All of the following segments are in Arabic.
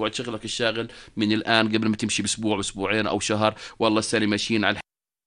تقعد شغلك الشاغل من الآن قبل ما تمشي بأسبوع بأسبوعين أو شهر، والله السنة ماشيين على.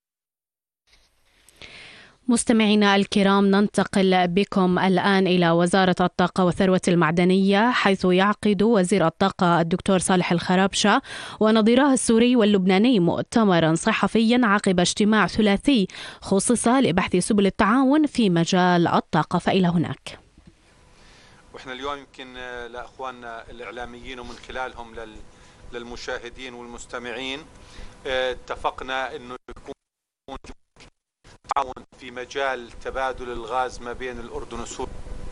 مستمعينا الكرام، ننتقل بكم الآن إلى وزارة الطاقة والثروة المعدنية، حيث يعقد وزير الطاقة الدكتور صالح الخرابشة ونظيراه السوري واللبناني مؤتمرا صحفيا عقب اجتماع ثلاثي خصص لبحث سبل التعاون في مجال الطاقة. فإلى هناك. واحنا اليوم يمكن لأخواننا الإعلاميين ومن خلالهم للمشاهدين والمستمعين اتفقنا انه يكون تعاون في مجال تبادل الغاز ما بين الأردن وسوريا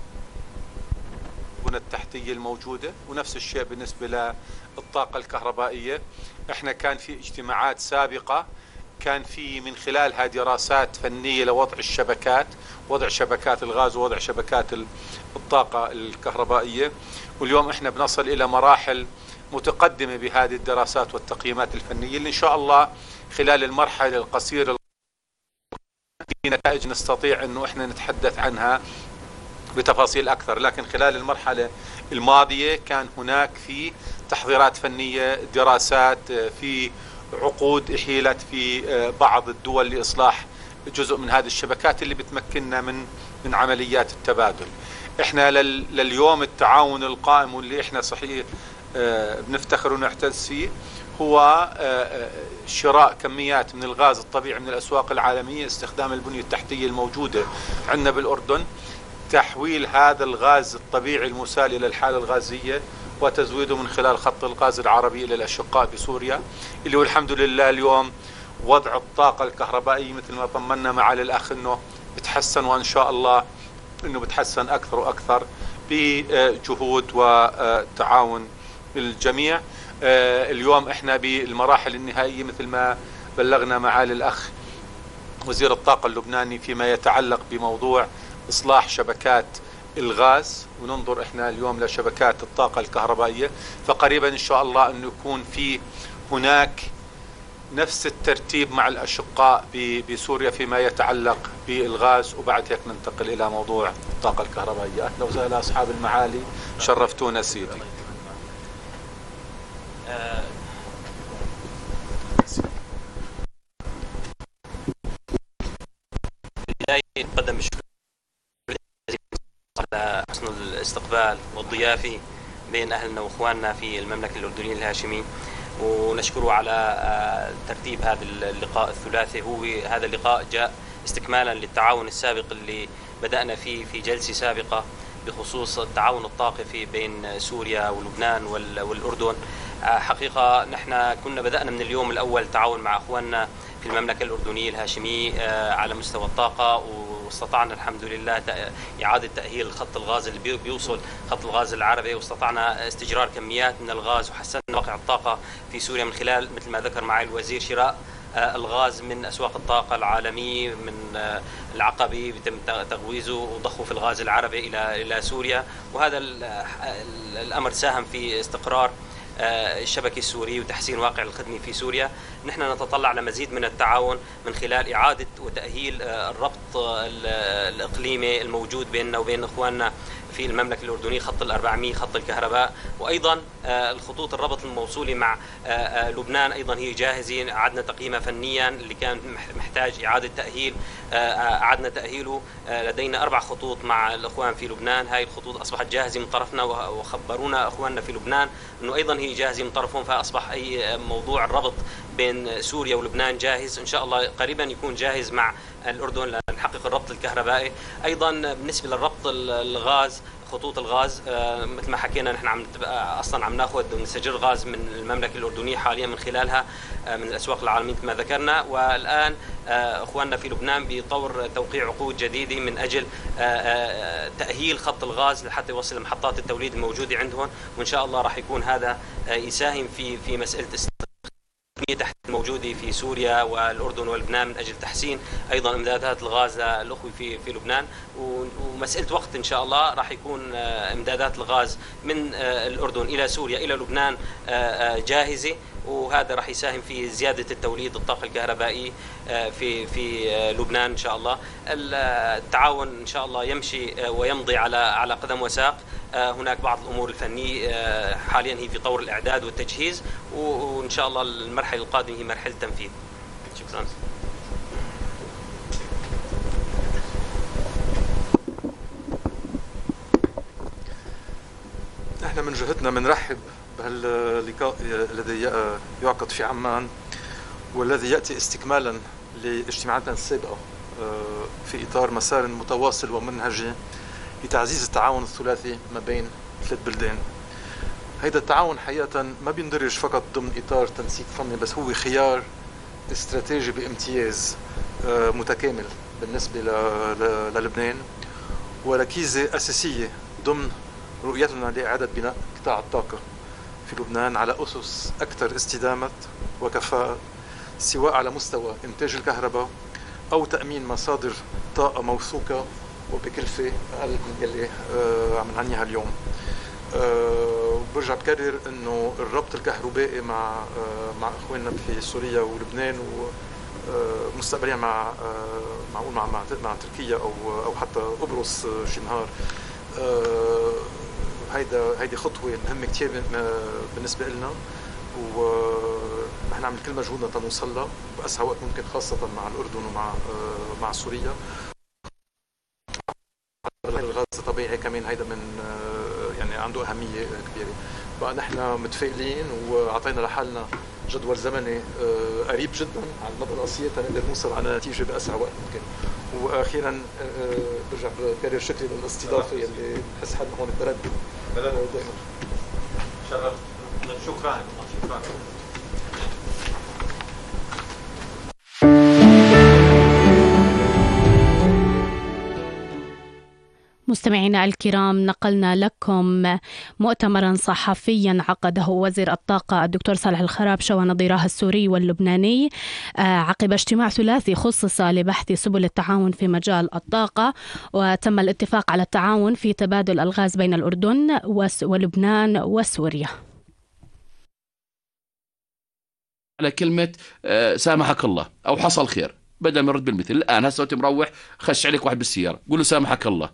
التحتية الموجودة، ونفس الشيء بالنسبة للطاقة الكهربائية. احنا كان في اجتماعات سابقة كان في من خلالها دراسات فنية لوضع الشبكات، وضع شبكات الغاز ووضع شبكات الطاقة الكهربائية، واليوم احنا بنصل إلى مراحل متقدمة بهذه الدراسات والتقييمات الفنية اللي إن شاء الله خلال المرحلة القصيرة في نتائج نستطيع أنه احنا نتحدث عنها بتفاصيل أكثر. لكن خلال المرحلة الماضية كان هناك في تحضيرات فنية، دراسات، في عقود احيلت في بعض الدول لإصلاح جزء من هذه الشبكات اللي بتمكننا من عمليات التبادل. احنا لليوم التعاون القائم واللي احنا صحيح بنفتخر ونعتز فيه هو شراء كميات من الغاز الطبيعي من الأسواق العالمية، استخدام البنية التحتية الموجودة عندنا بالأردن، تحويل هذا الغاز الطبيعي المسال إلى الحالة الغازية وتزويده من خلال خط الغاز العربي إلى الأشقاء بسوريا، اللي هو الحمد لله اليوم وضع الطاقة الكهربائية مثل ما طمنا معالي الأخ أنه بتحسن، وإن شاء الله أنه بتحسن أكثر وأكثر بجهود وتعاون الجميع. اليوم احنا بالمراحل النهائية مثل ما بلغنا معالي الأخ وزير الطاقة اللبناني فيما يتعلق بموضوع إصلاح شبكات الغاز، وننظر احنا اليوم لشبكات الطاقة الكهربائية، فقريبا ان شاء الله انه يكون في هناك نفس الترتيب مع الأشقاء بسوريا فيما يتعلق بالغاز، وبعد هيك ننتقل إلى موضوع الطاقة الكهربائية. أهلا وسهلا أصحاب المعالي، شرفتونا سيدي. بداية نقدم الشكر على حسن الاستقبال والضيافة بين أهلنا وإخواننا في المملكة الأردنية الهاشمي، ونشكره على ترتيب هذا اللقاء الثلاثي. هذا اللقاء جاء استكمالا للتعاون السابق اللي بدأنا فيه في جلسة سابقة بخصوص التعاون الطاقي بين سوريا ولبنان والأردن. حقيقة نحن كنا بدأنا من اليوم الأول تعاون مع أخواننا في المملكة الأردنية الهاشمية على مستوى الطاقة، واستطعنا الحمد لله إعادة تأهيل خط الغاز اللي بيوصل خط الغاز العربي، واستطعنا استجرار كميات من الغاز، وحسننا واقع الطاقة في سوريا من خلال مثل ما ذكر معي الوزير شراء الغاز من أسواق الطاقة العالمية، من العقبة بيتم تغويزه وضخه في الغاز العربي إلى سوريا، وهذا الأمر ساهم في استقرار الشبكة السورية وتحسين واقع الخدمة في سوريا. نحن نتطلع لمزيد من التعاون من خلال إعادة وتأهيل الربط الإقليمي الموجود بيننا وبين إخواننا في المملكة الأردنية، خط ال400 خط الكهرباء، وأيضا الخطوط الربط الموصولة مع لبنان أيضا هي جاهزة، عدنا تقييمها فنيا اللي كان محتاج إعادة تأهيل، أعدنا تأهيله. لدينا 4 خطوط مع الأخوان في لبنان، هاي الخطوط أصبحت جاهزة من طرفنا، وخبرونا أخواننا في لبنان أنه أيضا هي جاهزة من طرفهم، فأصبح أي موضوع الربط بين سوريا ولبنان جاهز، إن شاء الله قريبا يكون جاهز مع الأردن لنحقق الربط الكهربائي. أيضا بالنسبة للربط الغاز، خطوط الغاز مثل ما حكينا نحن اصلا عم ناخذ ونستجر غاز من المملكه الاردنيه حاليا من خلالها من الاسواق العالميه كما ذكرنا، والان اخواننا في لبنان بطور توقيع عقود جديده من اجل تاهيل خط الغاز لحتى يوصل لمحطات التوليد الموجوده عندهم، وان شاء الله راح يكون هذا يساهم في مساله تحت الموجودة في سوريا والأردن ولبنان من أجل تحسين أيضا إمدادات الغاز للأخوة في لبنان. ومسألة وقت إن شاء الله راح يكون إمدادات الغاز من الأردن إلى سوريا إلى لبنان جاهزة، وهذا راح يساهم في زيادة التوليد الطاقة الكهربائي في لبنان إن شاء الله. التعاون إن شاء الله يمشي ويمضي على قدم وساق. هناك بعض الأمور الفنية حاليا هي في طور الإعداد والتجهيز، وإن شاء الله المرحلة القادمة هي مرحلة تنفيذ. شكرا. احنا من جهتنا بنرحب بهاللقاء الذي يعقد في عمان، والذي يأتي استكمالا لاجتماعاتنا السابقة في إطار مسار متواصل ومنهجي لتعزيز التعاون الثلاثي ما بين ثلاث بلدان. هيدا التعاون حقيقة ما بيندرج فقط ضمن إطار تنسيق فني، بس هو خيار استراتيجي بامتياز متكامل بالنسبة للبنان، وركيزة أساسية ضمن رؤيتنا لإعادة بناء قطاع الطاقة في لبنان على أسس أكثر استدامة وكفاءة، سواء على مستوى إنتاج الكهرباء أو تأمين مصادر طاقة موثوقة وبكلفة أقل من اللي عم نعنيها اليوم. برجع بكرر إنه الربط الكهربائي مع إخواننا في سوريا ولبنان ومستقبليا مع تركيا أو حتى قبرص شي نهار، هيدي خطوة مهمة كتير بالنسبة لنا، ونحن عمل كل مجهودنا تنوصل لها بأسرع وقت ممكن، خاصة مع الأردن ومع سوريا. الغاز الطبيعي كمان هيدا من يعني عنده أهمية كبيرة. بقى نحن متفائلين وعطينا لحالنا جدول زمني قريب جدا على المدى القصير تنقدر نوصل على نتيجة بأسرع وقت ممكن. واخيرا برجع بكرر شكري للاستضافه اللي بحس حالنا هون ببلد دائما. شكرا. مستمعينا الكرام، نقلنا لكم مؤتمرا صحفيا عقده وزير الطاقة الدكتور صالح الخرابشة ونظيراه السوري واللبناني عقب اجتماع ثلاثي خصص لبحث سبل التعاون في مجال الطاقة، وتم الاتفاق على التعاون في تبادل الغاز بين الأردن ولبنان وسوريا. على كلمة سامحك الله أو حصل خير، بدل ما يرد بالمثل. الآن هسه أنت مروح خش عليك واحد بالسيارة، قول له سامحك الله،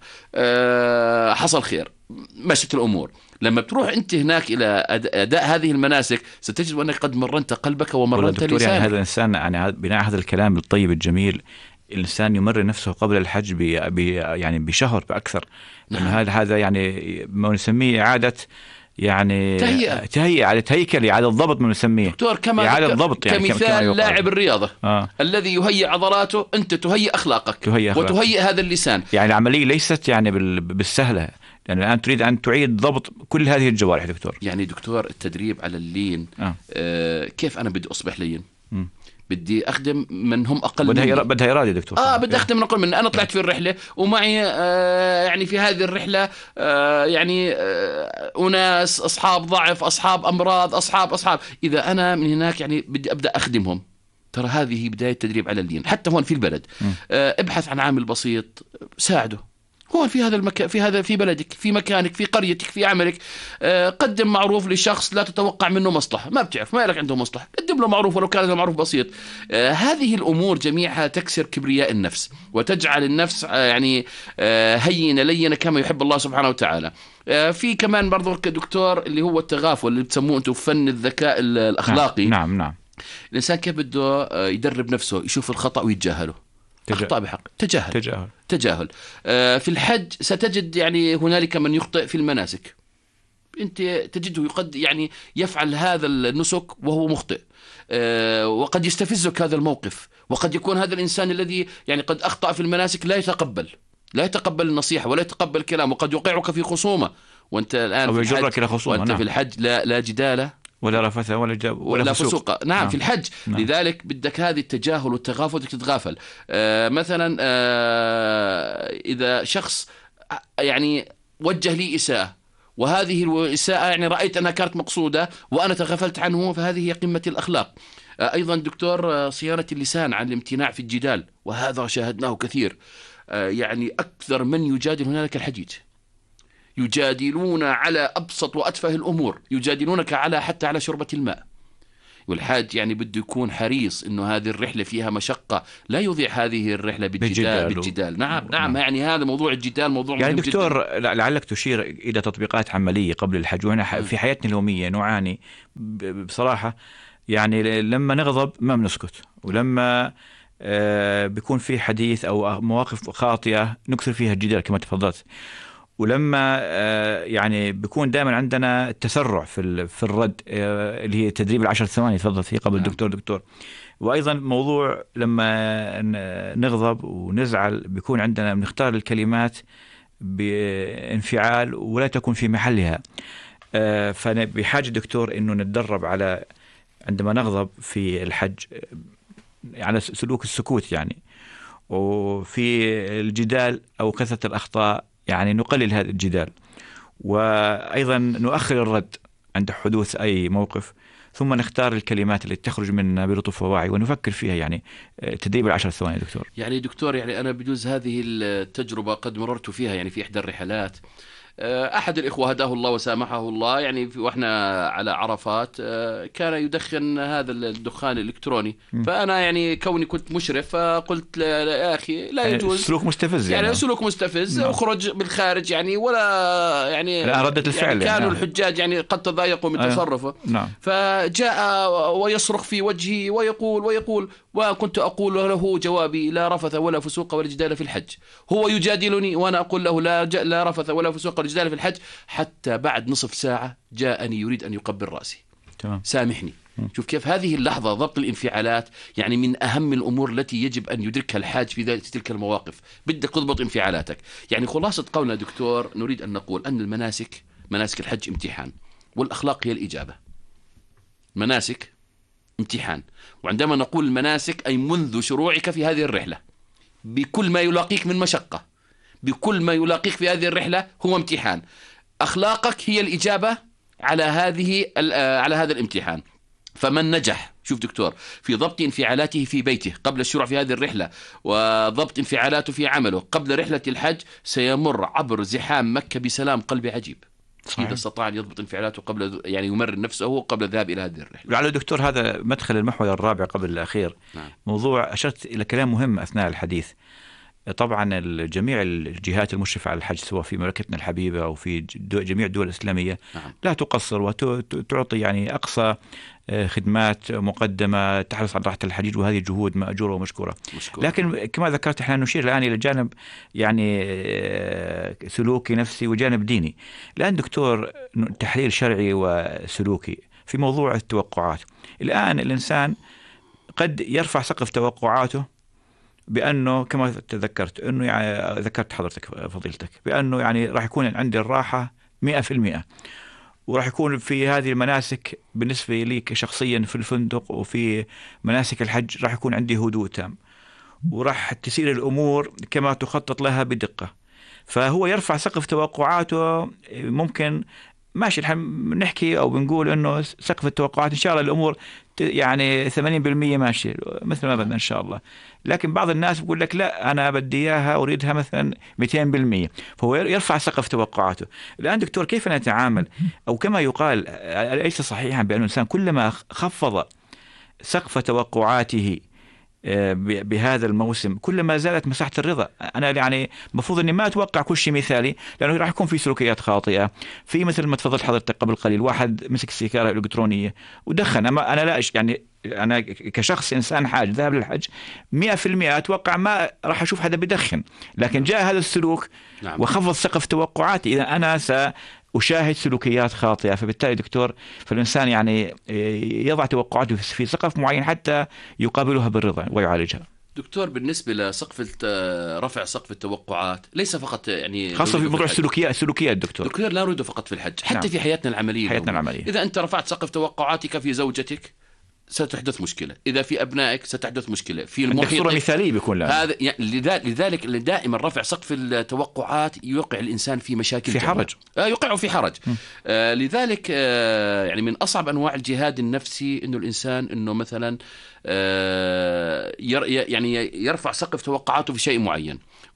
حصل خير، مشت الأمور. لما بتروح أنت هناك إلى أداء هذه المناسك ستجد أنك قد مرنت قلبك ومرنت لسانك. يعني هذا الإنسان، يعني بناء هذا الكلام الطيب الجميل، الإنسان يمرن نفسه قبل الحج يعني بشهر بأكثر. لأن هذا يعني ما نسميه إعادة، يعني تهيئة تهيكل، إعادة ضبط من نسميه دكتور، كما إعادة ضبط، يعني كمثال لاعب الرياضة الذي يهيئ عضلاته، أنت تهيئ أخلاقك وتهيئ هذا اللسان. يعني العملية ليست يعني بالسهلة، لأن الآن تريد أن تعيد ضبط كل هذه الجوارح دكتور. يعني دكتور، التدريب على اللين كيف أنا بدي أصبح لين؟ بدي أخدم من هم أقل مني. بدها إرادة دكتور. بدي أخدم من أقل مني. أنا طلعت في الرحلة ومعي يعني في هذه الرحلة يعني أناس أصحاب ضعف، أصحاب أمراض، أصحاب. إذا أنا من هناك يعني بدي أبدأ أخدمهم، ترى هذه بداية تدريب على اللين. حتى هون في البلد ابحث عن عامل بسيط، ساعده هون في هذا المكان، في بلدك، في مكانك، في قريتك، في عملك. قدم معروف لشخص لا تتوقع منه مصلحة، ما بتعرف، ما لك عنده مصلحة، قدم له معروف ولو كان هذا معروف بسيط. هذه الأمور جميعها تكسر كبرياء النفس وتجعل النفس يعني هينة لينة كما يحب الله سبحانه وتعالى. في كمان برضو دكتور اللي هو التغافل اللي بتسموه أنتم فن الذكاء الأخلاقي. نعم. الإنسان كيف بده يدرب نفسه يشوف الخطأ ويتجاهله. أخطاء بحق، تجاهل. في الحج ستجد يعني هنالك من يخطئ في المناسك، أنت تجده قد يعني يفعل هذا النسك وهو مخطئ، وقد يستفزك هذا الموقف، وقد يكون هذا الإنسان الذي يعني قد أخطأ في المناسك لا يتقبل النصيحة ولا يتقبل الكلام، وقد يوقعك في خصومة، وأنت الآن في الحج، وأنت في الحج لا جدال ولا رفث ولا فسوق. نعم. في الحج. لذلك بدك هذه التجاهل والتغافل، بدك تتغافل. مثلا إذا شخص يعني وجه لي إساءة، وهذه الإساءة يعني رأيت أنها كانت مقصودة وأنا تغافلت عنه، فهذه هي قمة الأخلاق. أيضا دكتور، صيانة اللسان عن الامتناع في الجدال، وهذا شاهدناه كثير. يعني أكثر من يجادل هنالك الحجيج، يجادلون على أبسط وأتفه الأمور، يجادلونك حتى على شربة الماء. والحاج يعني بده يكون حريص انه هذه الرحله فيها مشقه، لا يضيع هذه الرحله بالجدال. نعم يعني هذا موضوع الجدال موضوع يعني مهم دكتور جداً. لعلك تشير الى تطبيقات عمليه قبل الحج، وهنا في حياتنا اليوميه نعاني بصراحه. يعني لما نغضب ما بنسكت، ولما بيكون في حديث او مواقف خاطئه نكثر فيها الجدال كما تفضلت، ولما يعني بيكون دائما عندنا التسرع في الرد اللي هي تدريب ال10 ثواني تفضل فيه قبل دكتور. وايضا موضوع لما نغضب ونزعل بيكون عندنا بنختار الكلمات بانفعال ولا تكون في محلها. فبحاجه دكتور انه نتدرب على عندما نغضب في الحج على سلوك السكوت يعني، وفي الجدال او كثرة الاخطاء يعني نقلل هذا الجدال، وايضا نؤخر الرد عند حدوث اي موقف، ثم نختار الكلمات اللي تخرج منا بلطف ووعي ونفكر فيها. يعني تدريب ال10 ثواني دكتور. يعني دكتور يعني انا بجوز هذه التجربه قد مررت فيها يعني في احدى الرحلات. أحد الإخوة هداه الله وسامحه الله يعني وإحنا على عرفات كان يدخن هذا الدخان الإلكتروني. فأنا يعني كوني كنت مشرف فقلت يا أخي لا يجوز، سلوك مستفز يعني سلوك مستفز، أخرج بالخارج يعني ولا يعني ردة الفعل يعني كانوا الحجاج يعني قد تضايقوا من تصرفه. فجاء ويصرخ في وجهي ويقول وكنت أقول له جوابي لا رفث ولا فسوق ولا جدال في الحج. هو يجادلني وأنا أقول له لا رفث ولا فسوق ولا جدال في الحج، حتى بعد نصف ساعة جاءني يريد أن يقبل رأسي. تمام. سامحني. شوف كيف هذه اللحظة ضبط الانفعالات يعني من أهم الأمور التي يجب أن يدركها الحاج في تلك المواقف. بدك تضبط انفعالاتك. يعني خلاصة قولنا دكتور نريد أن نقول أن مناسك الحج امتحان، والأخلاق هي الإجابة. مناسك امتحان، وعندما نقول المناسك أي منذ شروعك في هذه الرحلة بكل ما يلاقيك من مشقة، بكل ما يلاقيك في هذه الرحلة هو امتحان. أخلاقك هي الإجابة على هذا الامتحان. فمن نجح شوف دكتور في ضبط انفعالاته في بيته قبل الشروع في هذه الرحلة، وضبط انفعالاته في عمله قبل رحلة الحج، سيمر عبر زحام مكة بسلام قلبي عجيب. صحيح. إذا استطاع أن يضبط انفعالاته قبل يعني يمرن نفسه قبل الذهاب إلى هذه الرحلة. لعل دكتور هذا مدخل المحور الرابع قبل الأخير. نعم. موضوع أشرت إلى كلام مهم أثناء الحديث. طبعا جميع الجهات المشرفة على الحج سواء في مملكتنا الحبيبة أو في جميع الدول الإسلامية لا تقصر وتعطي يعني أقصى خدمات مقدمة تحرص على راحة الحجيج، وهذه جهود مأجورة ومشكورة. لكن كما ذكرت احنا نشير الآن إلى جانب يعني سلوكي نفسي وجانب ديني. الآن دكتور تحليل شرعي وسلوكي في موضوع التوقعات. الآن الإنسان قد يرفع سقف توقعاته بأنه كما تذكرت أنه يعني ذكرت حضرتك فضيلتك بأنه يعني راح يكون عندي الراحة 100%، وراح يكون في هذه المناسك بالنسبة لي شخصيا في الفندق وفي مناسك الحج راح يكون عندي هدوء تام، وراح تسير الأمور كما تخطط لها بدقة. فهو يرفع سقف توقعاته. ممكن ماشي نحكي أو بنقول أنه سقف التوقعات إن شاء الله الأمور يعني 80% ماشي مثل ما بدنا إن شاء الله، لكن بعض الناس بيقول لك لا أنا بدي إياها أريدها مثلا 200%، فهو يرفع سقف توقعاته. الآن دكتور كيف نتعامل؟ أو كما يقال ليس صحيحا بأن الإنسان كلما خفض سقف توقعاته بهذا الموسم كلما زادت مساحة الرضا. أنا يعني مفروض أني ما أتوقع كل شيء مثالي، لأنه راح يكون في سلوكيات خاطئة. في مثل ما تفضلت حضرتك قبل قليل واحد مسك السيجارة الإلكترونية ودخن. أنا لا يعني أنا كشخص إنسان حاج ذهب للحج 100% أتوقع ما راح أشوف حدا بدخن، لكن جاء هذا السلوك وخفض سقف توقعاتي، إذا أنا أشاهد سلوكيات خاطئة. فبالتالي دكتور فالإنسان يعني يضع توقعاته في سقف معين حتى يقابلها بالرضا ويعالجها. دكتور بالنسبة لسقف رفع سقف التوقعات ليس فقط يعني خاصة في موضوع السلوكيات دكتور لا نريده فقط في الحج، حتى نعم. في حياتنا العملية إذا أنت رفعت سقف توقعاتك في زوجتك ستحدث مشكلة، إذا في أبنائك ستحدث مشكلة، في المحيط صورة مثالية بيكون لها. هذا يعني لذلك دائما رفع سقف التوقعات يوقع الإنسان في مشاكل في حرج يوقعه في حرج. لذلك يعني من أصعب أنواع الجهاد النفسي إنه الإنسان إنه مثلا يعني يرفع سقف توقعاته في شيء معين،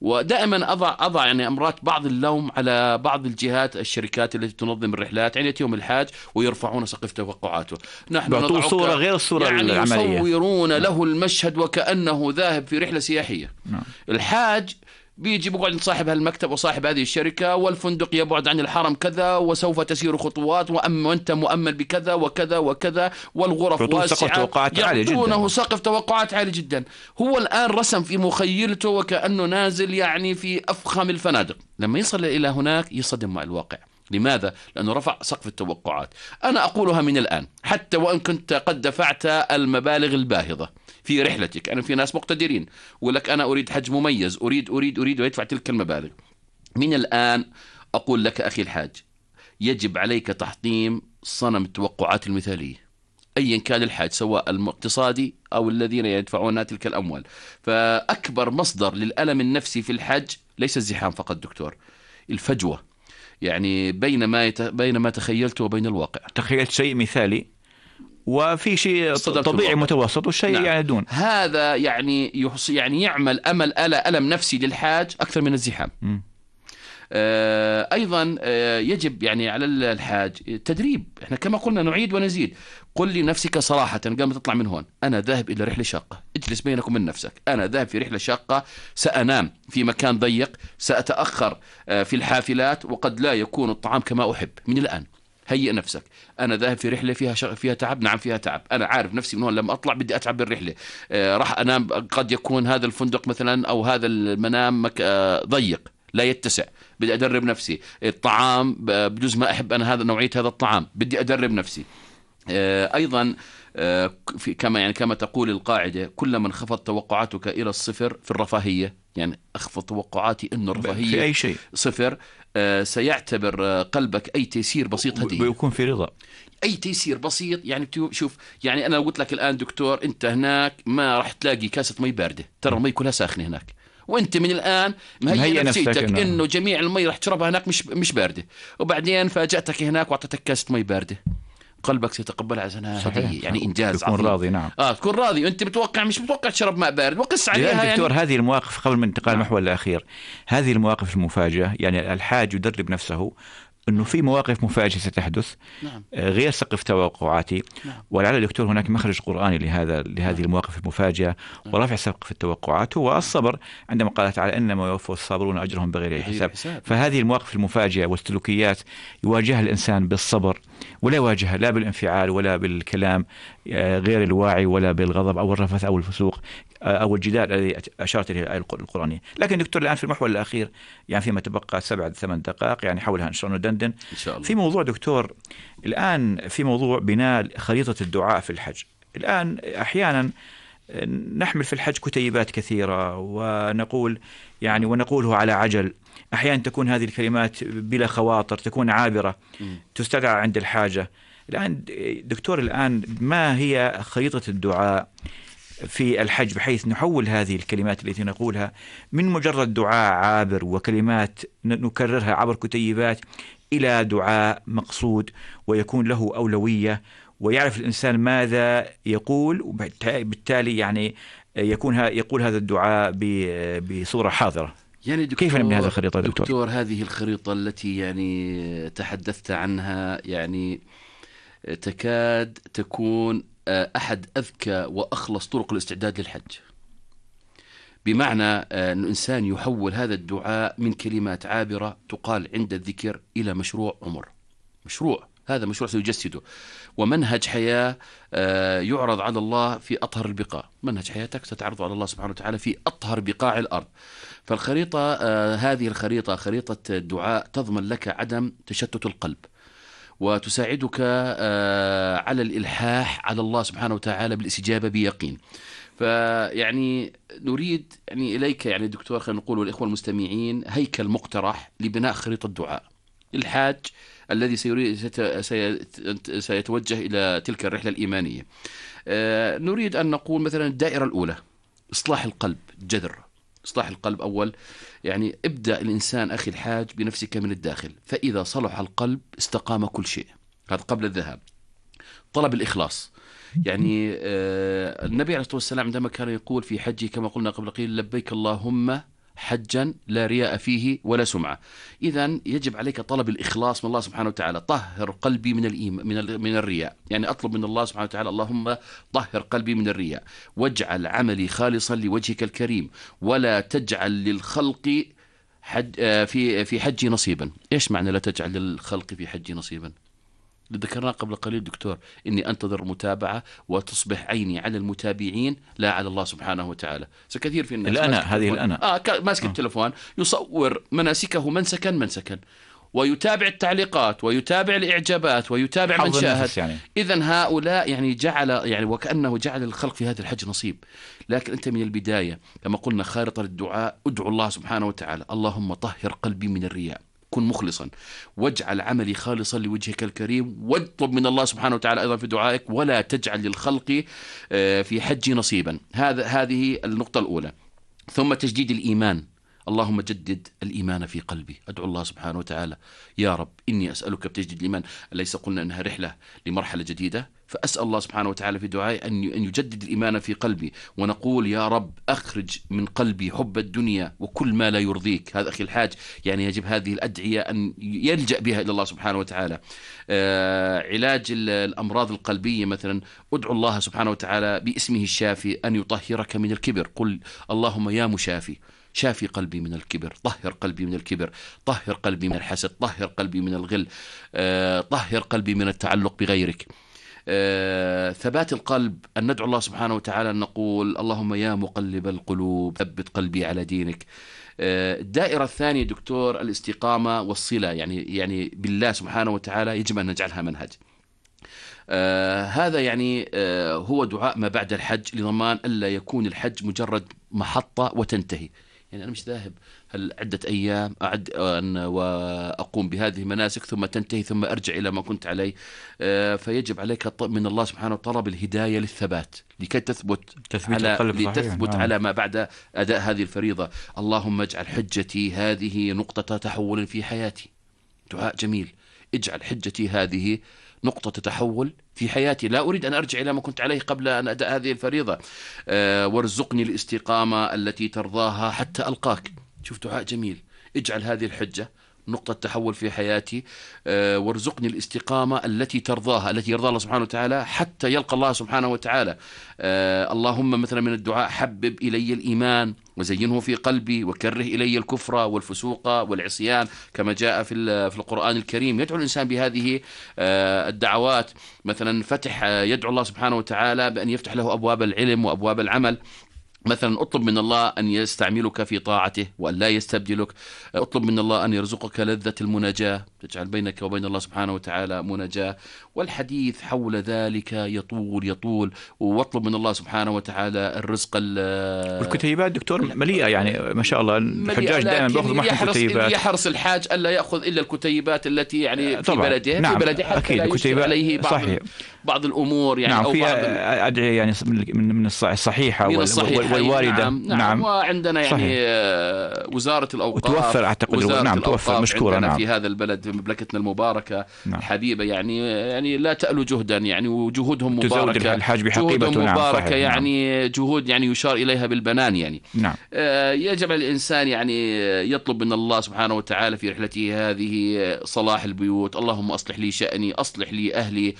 ودائما أضع يعني أمرات بعض اللوم على بعض الجهات الشركات التي تنظم الرحلات. يعني يأتيهم الحاج ويرفعون سقف توقعاته، نحن نضع صورة غير الصورة يعني العملية، يصورون له المشهد وكأنه ذاهب في رحلة سياحية. الحاج بيجي بقعد عند صاحب هالمكتب وصاحب هذه الشركة، والفندق يبعد عن الحرم كذا، وسوف تسير خطوات، وأنت مؤمل بكذا وكذا وكذا، والغرف واسعة، يعطونه سقف توقعات عالي جدا. هو الآن رسم في مخيلته وكأنه نازل يعني في أفخم الفنادق. لما يصل إلى هناك يصدم مع الواقع. لماذا؟ لأنه رفع سقف التوقعات. أنا أقولها من الآن، حتى وإن كنت قد دفعت المبالغ الباهظة في رحلتك. أنا في ناس مقتدرين ولك أنا أريد حج مميز، أريد ويدفع تلك المبالغ. من الآن أقول لك أخي الحاج، يجب عليك تحطيم صنم التوقعات المثالية أيا كان الحاج، سواء الاقتصادي أو الذين يدفعون تلك الأموال. فأكبر مصدر للألم النفسي في الحج ليس الزحام فقط دكتور، الفجوة يعني بين ما تخيلته وبين الواقع. تخيلت شيء مثالي وفي شيء طبيعي متوسط والشيء نعم. يعني دون. هذا يعني يعمل ألم نفسي للحاج أكثر من الزحام. أيضا يجب يعني على الحاج تدريب. احنا كما قلنا نعيد ونزيد. قل لنفسك صراحة قبل ما تطلع من هون، أنا ذاهب إلى رحلة شاقة. اجلس بينك وبين نفسك، أنا ذاهب في رحلة شاقة، سأنام في مكان ضيق، سأتأخر في الحافلات، وقد لا يكون الطعام كما أحب. من الآن هيئ نفسك. أنا ذاهب في رحلة فيها تعب. نعم فيها تعب، أنا عارف نفسي من هون لما أطلع بدي أتعب بالرحلة. راح أنام، قد يكون هذا الفندق مثلا أو هذا المنام ضيق لا يتسع، بدي أدرب نفسي. الطعام بجوز ما أحب أنا نوعية هذا الطعام، بدي أدرب نفسي. أيضا كما تقول القاعدة، كلما انخفضت توقعاتك إلى الصفر في الرفاهية، يعني أخفض توقعاتي إنه الرفاهية في أي شيء صفر، سيعتبر قلبك أي تيسير بسيط هدية، ويكون في رضا. أي تيسير بسيط. يعني شوف، يعني أنا قلت لك الآن دكتور، أنت هناك ما راح تلاقي كاسة مي باردة، ترى المي كلها ساخنة هناك، وانت من الان مهيئ نفسيتك انه جميع المي راح تشربها هناك مش بارده، وبعدين فاجأتك هناك واعطتك كاسه مي بارده، قلبك سيتقبلها على هديه، يعني انجاز تكون عظيم. راضي. نعم تكون راضي، وانت مش متوقع تشرب ماء بارد، وقس عليها. دكتور يعني هذه المواقف قبل من انتقال المحور الاخير، هذه المواقف المفاجئه، يعني الحاج يدرب نفسه انه في مواقف مفاجئه ستحدث. نعم. غير سقف توقعاتي. نعم. ولعل دكتور هناك مخرج قرآني لهذه المواقف المفاجئه ورفع سقف التوقعات هو الصبر، عندما قال تعالى انما يوفى الصابرون اجرهم بغير حساب. فهذه المواقف المفاجئه والسلوكيات يواجهها الانسان بالصبر، ولا يواجهها لا بالانفعال ولا بالكلام غير الواعي ولا بالغضب او الرفث او الفسوق أو الجدال الذي أشارت إليه الآية القرآنية. لكن دكتور الآن في المحور الأخير، يعني فيما تبقى 7-8 دقائق، يعني حولها إن شاء الله ندندن إن شاء الله. في موضوع دكتور الآن، في موضوع بناء خريطة الدعاء في الحج. الآن أحيانا نحمل في الحج كتيبات كثيرة ونقول يعني ونقوله على عجل. أحيانا تكون هذه الكلمات بلا خواطر، تكون عابرة تستدعى عند الحاجة. الآن دكتور الآن ما هي خريطة الدعاء في الحج بحيث نحول هذه الكلمات التي نقولها من مجرد دعاء عابر وكلمات نكررها عبر كتيبات إلى دعاء مقصود ويكون له أولوية ويعرف الإنسان ماذا يقول، وبالتالي يعني يقول هذا الدعاء بصورة حاضرة. يعني كيف نبني هذه الخريطة دكتور؟ هذه الخريطة التي يعني تحدثت عنها يعني تكاد تكون أحد أذكى وأخلص طرق الاستعداد للحج، بمعنى أن الإنسان يحول هذا الدعاء من كلمات عابرة تقال عند الذكر إلى مشروع عمر. هذا مشروع سيجسده، ومنهج حياة يعرض على الله في أطهر البقاع. منهج حياتك ستعرض على الله سبحانه وتعالى في أطهر بقاع الأرض. فالخريطة هذه الخريطة، خريطة الدعاء، تضمن لك عدم تشتت القلب، وتساعدك على الإلحاح على الله سبحانه وتعالى بالاستجابة بيقين. فيعني نريد يعني إليك يعني دكتور، خلينا نقول والإخوة المستمعين، هيكل مقترح لبناء خريطة الدعاء. الحاج الذي سيتوجه إلى تلك الرحلة الإيمانية، نريد أن نقول مثلا الدائرة الأولى إصلاح القلب، جذر إصلاح القلب. أول يعني ابدأ الإنسان أخي الحاج بنفسك من الداخل، فإذا صلح القلب استقام كل شيء. هذا قبل الذهاب. طلب الإخلاص، يعني النبي عليه الصلاة والسلام عندما كان يقول في حجه كما قلنا قبل قليل: لبيك اللهم حجا لا رياء فيه ولا سمعة. إذن يجب عليك طلب الإخلاص من الله سبحانه وتعالى. طهر قلبي من الرياء، يعني أطلب من الله سبحانه وتعالى اللهم طهر قلبي من الرياء، واجعل عملي خالصا لوجهك الكريم، ولا تجعل للخلق في حجي نصيبا. إيش معنى لا تجعل للخلق في حجي نصيبا؟ ذكرنا قبل قليل دكتور إني أنتظر متابعة وتصبح عيني على المتابعين لا على الله سبحانه وتعالى. كثير في الناس ماسك التلفون يصور مناسكه منسكا ويتابع التعليقات ويتابع الإعجابات ويتابع من شاهد يعني. إذن هؤلاء يعني وكأنه جعل الخلق في هذا الحج نصيب. لكن أنت من البداية كما قلنا خارطة للدعاء، ادعو الله سبحانه وتعالى اللهم طهر قلبي من الرياء، كن مخلصا، واجعل عملي خالصا لوجهك الكريم، واطلب من الله سبحانه وتعالى أيضا في دعائك ولا تجعل للخلق في حجي نصيبا. هذه النقطة الأولى. ثم تجديد الإيمان، اللهم جدد الإيمان في قلبي. أدعو الله سبحانه وتعالى يا رب إني أسألك بتجديد الإيمان. أليس قلنا أنها رحلة لمرحلة جديدة؟ فأسأل الله سبحانه وتعالى في دعائي أن يجدد الإيمان في قلبي، ونقول يا رب أخرج من قلبي حب الدنيا وكل ما لا يرضيك. هذا أخي الحاج يعني يجب هذه الأدعية أن يلجأ بها إلى الله سبحانه وتعالى. علاج الأمراض القلبية مثلا، ادعو الله سبحانه وتعالى باسمه الشافي أن يطهرك من الكبر. قل اللهم يا مشافي شافي قلبي من الكبر، طهر قلبي من الكبر، طهر قلبي من الحسد، طهر قلبي من الغل، طهر قلبي من التعلق بغيرك. ثبات القلب، أن ندعو الله سبحانه وتعالى أن نقول اللهم يا مقلب القلوب ثبت قلبي على دينك. الدائرة الثانية دكتور الاستقامة والصلة، يعني بالله سبحانه وتعالى يجب أن نجعلها منهج. هذا يعني هو دعاء ما بعد الحج لضمان ألا يكون الحج مجرد محطة وتنتهي. يعني أنا مش ذاهب عدة أيام وأقوم بهذه المناسك ثم تنتهي ثم أرجع إلى ما كنت عليه. فيجب عليك من الله سبحانه طلب الهداية للثبات لكي تثبت على ما بعد أداء هذه الفريضة. اللهم اجعل حجتي هذه نقطة تحول في حياتي. دعاء جميل، اجعل حجتي هذه نقطة تحول في حياتي، لا أريد أن أرجع إلى ما كنت عليه قبل أن أداء هذه الفريضة. وارزقني الاستقامة التي ترضاها حتى ألقاك. شوف دعاء جميل، اجعل هذه الحجة نقطة تحول في حياتي، وارزقني الاستقامة التي ترضاها، التي يرضى الله سبحانه وتعالى حتى يلقى الله سبحانه وتعالى. اللهم مثلا من الدعاء حبب إلي الإيمان وزينه في قلبي وكره إلي الكفر والفسوق والعصيان كما جاء في القرآن الكريم. يدعو الإنسان بهذه الدعوات. مثلا يدعو الله سبحانه وتعالى بأن يفتح له أبواب العلم وأبواب العمل. مثلا اطلب من الله أن يستعملك في طاعته وأن لا يستبدلك. اطلب من الله أن يرزقك لذة المناجاة، تجعل بينك وبين الله سبحانه وتعالى مناجاة. والحديث حول ذلك يطول. واطلب من الله سبحانه وتعالى الرزق. والكتيبات دكتور مليئة، يعني ما شاء الله الحجاج دائما بيأخذوا معهم كتيبات. يحرص الحاج ألا يأخذ إلا الكتيبات التي يعني في بلده. نعم. في بلده حتى لا يشكل عليه بعض الأمور يعني. نعم، فيها أدعية يعني من الصحيحة والواردة. نعم. وعندنا يعني وزارة الأوقاف وتوفر أعتقد. نعم توفر مشكورة. نعم. في هذا البلد في مملكتنا المباركة الحبيبة يعني لا تألو جهدا يعني، وجهودهم مباركة. الحاج بحقيبته. نعم مباركة. صحيح. يعني جهود يعني يشار إليها بالبنان يعني. نعم. يجب على الإنسان يعني يطلب من الله سبحانه وتعالى في رحلته هذه صلاح البيوت. اللهم أصلح لي شأني، أصلح لي أهلي،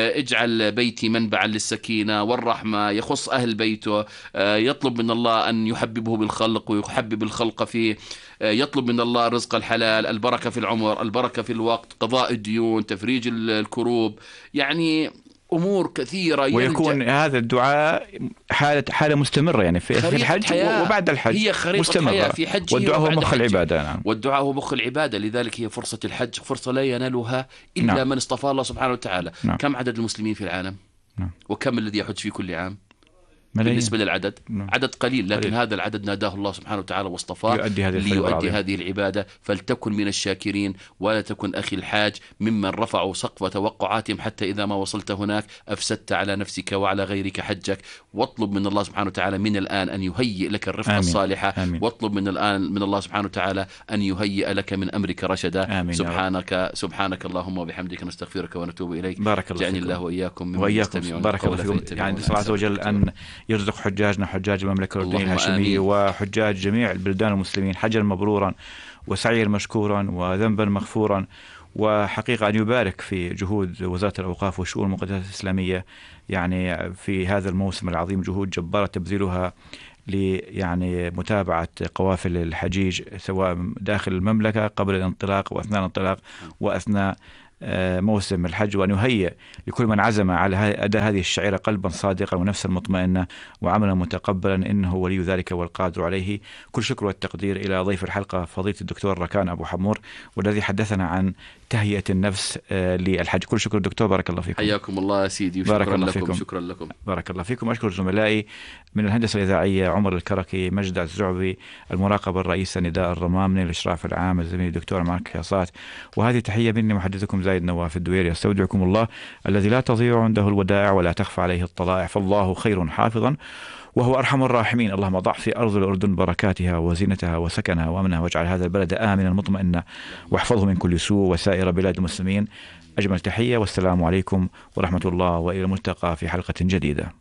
اجعل بيتي منبعا للسكينة والرحمة، يخص أهل بيته. يطلب من الله أن يحببه بالخلق ويحبب الخلق فيه. يطلب من الله رزق الحلال، البركة في العمر، البركة في الوقت، قضاء الديون، تفريج الكروب، يعني أمور كثيرة. ويكون هذا الدعاء حالة مستمرة يعني في الحج وبعد الحج. هي خريطة حياة في حج. والدعاء هو مخ العبادة. نعم. والدعاء هو مخ العبادة. لذلك هي فرصة الحج فرصة لا ينالها إلا من اصطفى الله سبحانه وتعالى. كم عدد المسلمين في العالم؟ وكم الذي يحج في كل عام؟ بالنسبة للعدد عدد قليل، لكن هذا العدد ناداه الله سبحانه وتعالى واصطفاه ليؤدي هذه العبادة. فلتكن من الشاكرين ولا تكن أخي الحاج ممن رفعوا سقف توقعاتهم حتى إذا ما وصلت هناك أفسدت على نفسك وعلى غيرك حجك. واطلب من الله سبحانه وتعالى من الآن أن يهيئ لك الرفقة الصالحة. واطلب من الآن من الله سبحانه وتعالى أن يهيئ لك من أمرك رشدا. سبحانك اللهم وبحمدك نستغفرك ونتوب إليك. بارك الله جعلني الله وإياكم بارك الله فيكم. يعني الله عز وجل أن يرزق حجاجنا حجاج المملكة الأردنية الهاشمية وحجاج جميع البلدان المسلمين حجا مبرورا وسعيا مشكورا وذنبا مغفورا. وحقيقة أن يبارك في جهود وزارة الأوقاف والشؤون المقدسة الإسلامية يعني في هذا الموسم العظيم، جهود جبارة تبذلها يعني متابعة قوافل الحجيج سواء داخل المملكة قبل الانطلاق وأثناء الانطلاق وأثناء موسم الحج، وأن يهيئ لكل من عزم على أداء هذه الشعيرة قلبا صادقا ونفسا مطمئنة وعملا متقبلا، إنه ولي ذلك والقادر عليه. كل شكر والتقدير إلى ضيف الحلقة فضيلة الدكتور ركان أبو حمور والذي حدثنا عن تهيئة النفس للحج. كل شكر دكتور، بارك الله فيكم. حياكم الله سيدي وشكرا لكم. شكرا لكم. بارك الله فيكم. أشكر زملائي من الهندسة الإذاعية عمر الكركي، مجد الزعبي، المراقبة الرئيسة نداء الرمامني، الإشراف العام الزميل الدكتور مارك حياصات، وهذه تحية مني محدثكم زايد نواف الدويري. استودعكم الله الذي لا تضيع عنده الودائع ولا تخفى عليه الطلائع، فالله خير حافظا وهو أرحم الراحمين. اللهم ضع في أرض الأردن بركاتها وزينتها وسكنها وأمنها، واجعل هذا البلد آمنا مطمئنا واحفظه من كل سوء وسائر بلاد المسلمين. أجمل تحية والسلام عليكم ورحمة الله، وإلى الملتقى في حلقة جديدة.